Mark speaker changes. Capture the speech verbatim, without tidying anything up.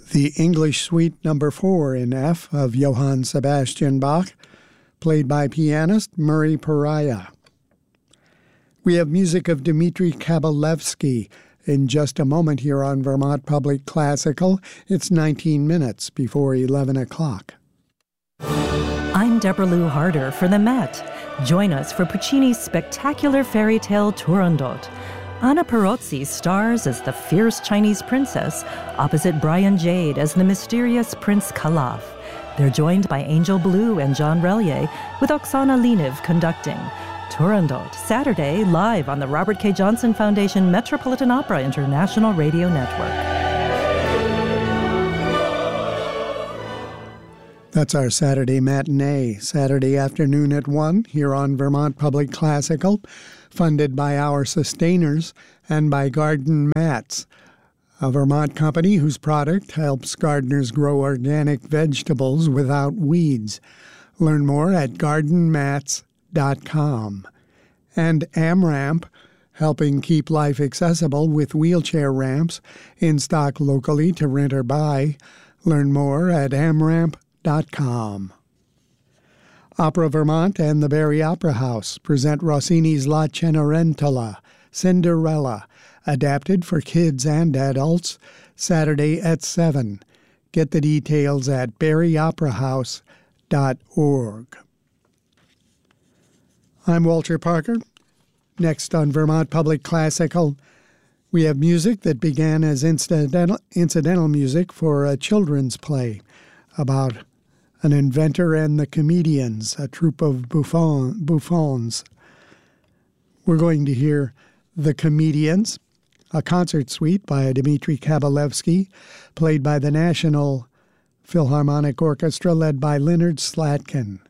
Speaker 1: The English Suite Number four in F of Johann Sebastian Bach, played by pianist Murray Pariah. We have music of Dmitri Kabalevsky in just a moment here on Vermont Public Classical. It's nineteen minutes before eleven o'clock.
Speaker 2: I'm Deborah Lou Harder for the Met. Join us for Puccini's spectacular fairy tale Turandot. Anna Perozzi stars as the fierce Chinese princess, opposite Brian Jade as the mysterious Prince Kalaf. They're joined by Angel Blue and John Relier, with Oksana Leniv conducting. Turandot, Saturday, live on the Robert K. Johnson Foundation Metropolitan Opera International Radio Network.
Speaker 1: That's our Saturday matinee, Saturday afternoon at one, here on Vermont Public Classical, funded by our sustainers and by Garden Mats, a Vermont company whose product helps gardeners grow organic vegetables without weeds. Learn more at garden mats dot com. And AmRamp, helping keep life accessible with wheelchair ramps in stock locally to rent or buy. Learn more at amramp dot com. Opera Vermont and the Barrie Opera House present Rossini's La Cenerentola, Cinderella, adapted for kids and adults, Saturday at seven. Get the details at barrie opera house dot org. I'm Walter Parker. Next on Vermont Public Classical, we have music that began as incidental, incidental music for a children's play about an inventor and the comedians, a troupe of buffon, bouffons. We're going to hear The Comedians, a concert suite by Dmitri Kabalevsky, played by the National Philharmonic Orchestra, led by Leonard Slatkin.